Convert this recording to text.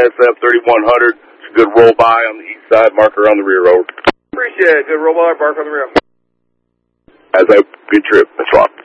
SF 3100. It's a good roll by on the east side, marker on the rear, over. Appreciate it. Good roll by, marker on the rear. As a good trip. That's all.